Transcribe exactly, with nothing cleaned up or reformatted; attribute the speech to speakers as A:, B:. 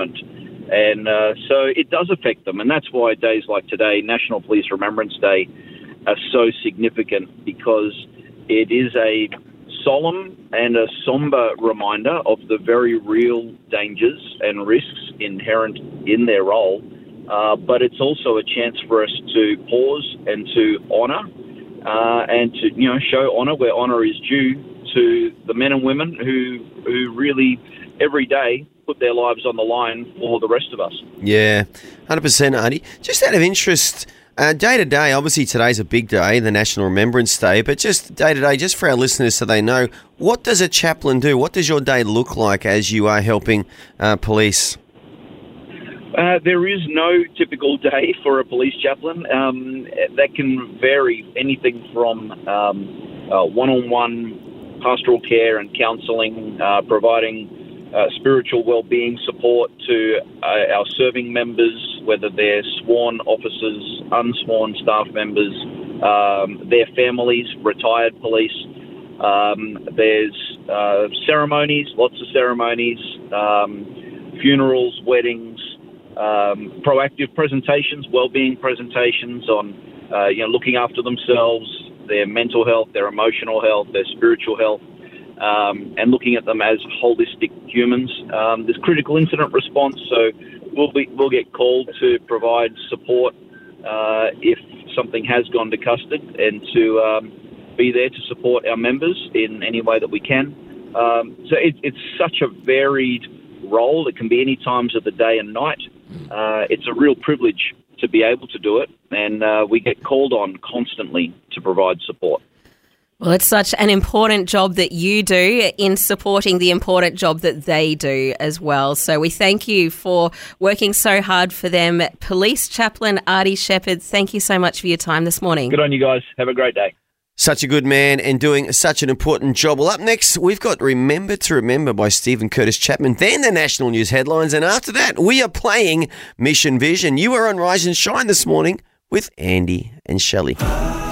A: haven't. And uh, so it does affect them. And that's why days like today, National Police Remembrance Day, are so significant, because it is a solemn and a somber reminder of the very real dangers and risks inherent in their role. Uh, but it's also a chance for us to pause and to honour uh, and to, you know, show honour where honour is due to the men and women who who really every day put their lives on the line for the rest of us.
B: Yeah, one hundred percent, Artie. Just out of interest, uh, day to day, obviously today's a big day, the National Remembrance Day, but just day to day, just for our listeners so they know, what does a chaplain do? What does your day look like as you are helping uh, police?
A: Uh, there is no typical day for a police chaplain. Um, that can vary, anything from um, uh, one-on-one pastoral care and counselling, uh, providing uh, spiritual well-being support to uh, our serving members, whether they're sworn officers, unsworn staff members, um, their families, retired police. Um, there's uh, ceremonies, lots of ceremonies, um, funerals, weddings, Um, proactive presentations, well-being presentations on, uh, you know, looking after themselves, their mental health, their emotional health, their spiritual health, um, and looking at them as holistic humans. Um, there's critical incident response, so we'll be, we'll get called to provide support uh, if something has gone to custard, and to um, be there to support our members in any way that we can. Um, so it, it's such a varied role. It can be any times of the day and night. Uh, it's a real privilege to be able to do it, and uh, we get called on constantly to provide support.
C: Well, it's such an important job that you do in supporting the important job that they do as well. So we thank you for working so hard for them. Police Chaplain Artie Shepherd, thank you so much for your time this morning.
A: Good on you guys. Have a great day.
B: Such a good man and doing such an important job. Well, up next, we've got Remember to Remember by Stephen Curtis Chapman, then the national news headlines, and after that, we are playing Mission Vision. You are on Rise and Shine this morning with Andy and Shelley.